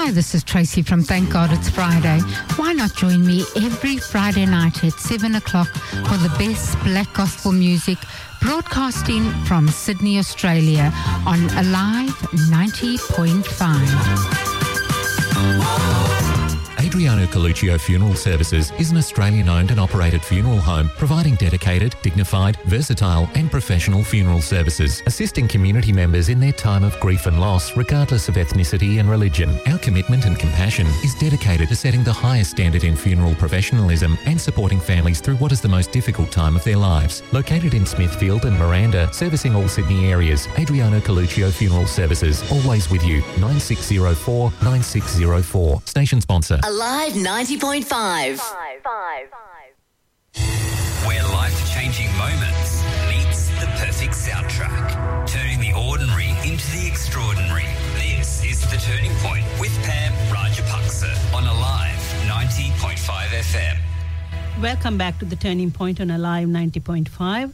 Hi, this is Tracy from Thank God It's Friday. Why not join me every Friday night at 7 o'clock for the best black gospel music broadcasting from Sydney, Australia on Alive 90.5. Adriano Coluccio Funeral Services is an Australian-owned and operated funeral home providing dedicated, dignified, versatile and professional funeral services, assisting community members in their time of grief and loss regardless of ethnicity and religion. Our commitment and compassion is dedicated to setting the highest standard in funeral professionalism and supporting families through what is the most difficult time of their lives. Located in Smithfield and Miranda, servicing all Sydney areas, Adriano Coluccio Funeral Services, always with you, 9604 9604. Station sponsor. Alive 90.5. Where life-changing moments meets the perfect soundtrack. Turning the ordinary into the extraordinary. This is The Turning Point with Pam Rajapaksa on Alive 90.5 FM. Welcome back to The Turning Point on Alive 90.5.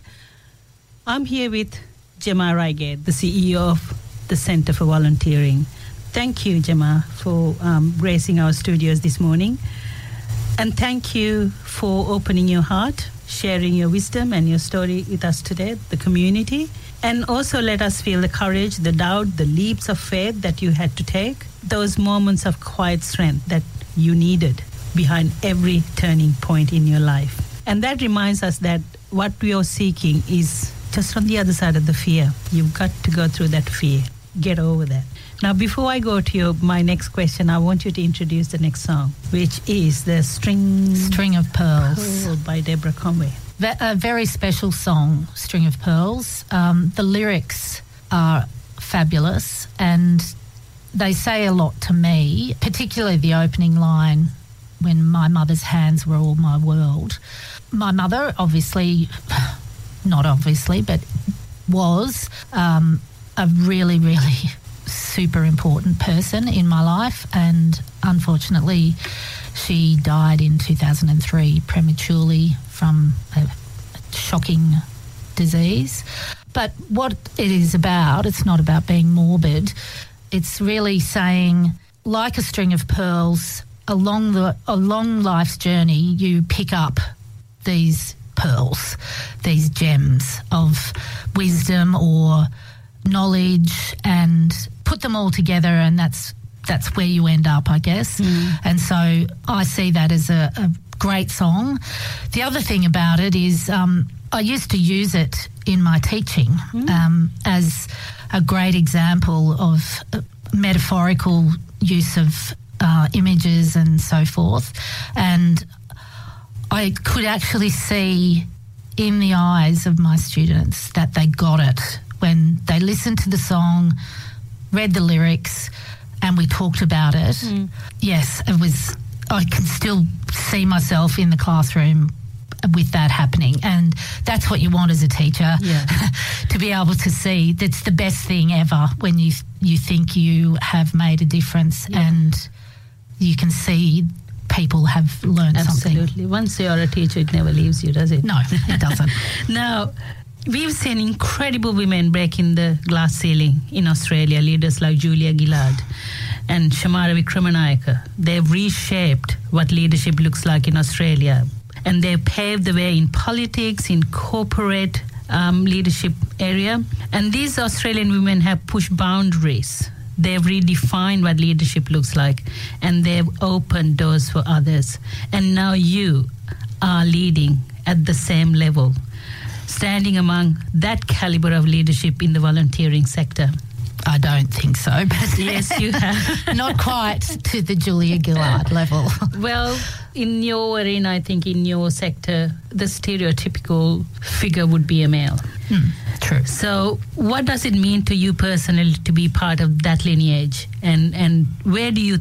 I'm here with Gemma Reigate, the CEO of the Centre for Volunteering. Thank you, Gemma, for gracing our studios this morning. And thank you for opening your heart, sharing your wisdom and your story with us today, the community. And also let us feel the courage, the doubt, the leaps of faith that you had to take, those moments of quiet strength that you needed behind every turning point in your life. And that reminds us that what we are seeking is just on the other side of the fear. You've got to go through that fear. Get over that. Now, before I go to my next question, I want you to introduce the next song, which is the String of Pearls by Deborah Conway. A very special song, String of Pearls. The lyrics are fabulous and they say a lot to me, particularly the opening line, when my mother's hands were all my world. My mother, obviously, not obviously, but was a really, really super important person in my life, and unfortunately she died in 2003 prematurely from a shocking disease. But what it is about, it's not about being morbid, it's really saying, like a string of pearls, along life's journey you pick up these pearls, these gems of wisdom or knowledge, and put them all together, and that's where you end up, I guess. And so I see that as a great song. The other thing about it is I used to use it in my teaching as a great example of metaphorical use of images and so forth, and I could actually see in the eyes of my students that they got it when they listened to the song, read the lyrics, and we talked about it. Yes, it was. I can still see myself in the classroom with that happening, and that's what you want as a teacher, to be able to see. That's the best thing ever, when you think you have made a difference and you can see people have learned something. Absolutely. Once you're a teacher, it never leaves you, does it? No, it doesn't. Now, we've seen incredible women breaking the glass ceiling in Australia, leaders like Julia Gillard and Shamara Wickramanayake. They've reshaped what leadership looks like in Australia, and they've paved the way in politics, in corporate leadership area. And these Australian women have pushed boundaries. They've redefined what leadership looks like, and they've opened doors for others. And now you are leading at the same level, standing among that caliber of leadership in the volunteering sector. I don't think so, but yes, you have. Not quite to the Julia Gillard level. Well, in your arena, I think in your sector, the stereotypical figure would be a male. True. So what does it mean to you personally to be part of that lineage? And where do you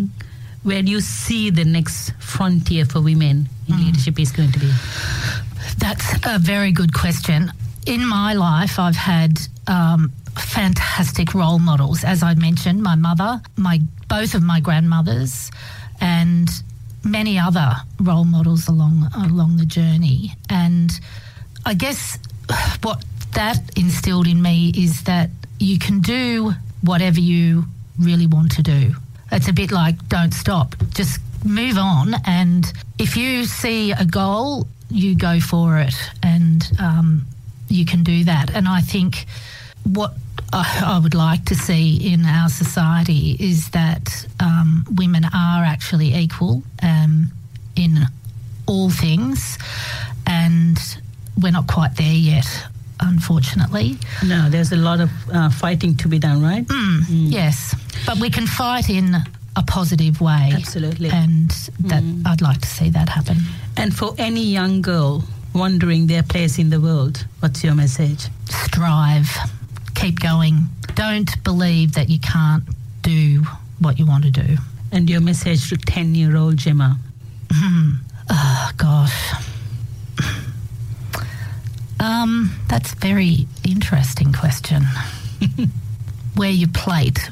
see the next frontier for women in leadership is going to be? That's a very good question. In my life, I've had fantastic role models. As I mentioned, my mother, both of my grandmothers, and many other role models along the journey. And I guess what that instilled in me is that you can do whatever you really want to do. It's a bit like don't stop. Just move on, and if you see a goal, you go for it, and you can do that. And I think what I would like to see in our society is that women are actually equal in all things, and we're not quite there yet, unfortunately. No, there's a lot of fighting to be done, right? Yes, but we can fight in a positive way. Absolutely. And that I'd like to see that happen. And for any young girl wondering their place in the world, what's your message? Strive. Keep going. Don't believe that you can't do what you want to do. And your message to 10-year-old Gemma? Oh, gosh. That's a very interesting question. Wear your plate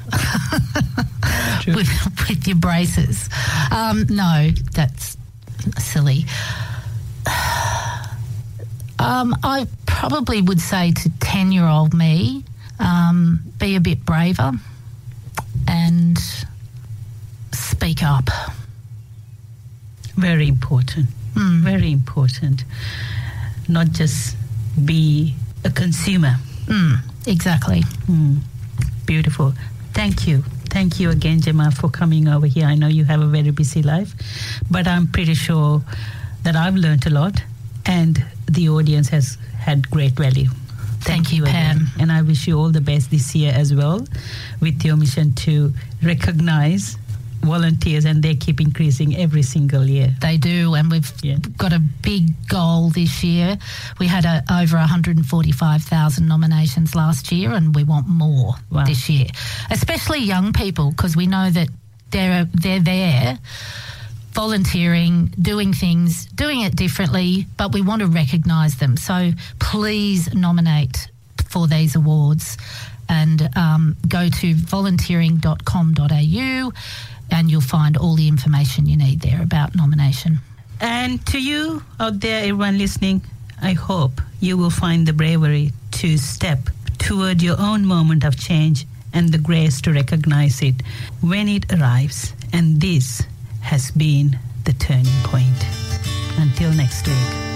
with your braces. No, that's silly. I probably would say to 10-year-old me, be a bit braver and speak up. Very important. Very important. Not just be a consumer. Exactly. Beautiful. Thank you. Thank you again, Gemma, for coming over here. I know you have a very busy life, but I'm pretty sure that I've learned a lot and the audience has had great value. Thank you, Pam. Again. And I wish you all the best this year as well with your mission to recognize volunteers, and they keep increasing every single year. They do, and we've got a big goal this year. We had over 145,000 nominations last year, and we want more this year, especially young people, because we know that they're there volunteering, doing things, doing it differently, but we want to recognise them. So please nominate for these awards and go to volunteering.com.au and you'll find all the information you need there about nomination. And to you out there, everyone listening, I hope you will find the bravery to step toward your own moment of change and the grace to recognize it when it arrives. And this has been The Turning Point. Until next week.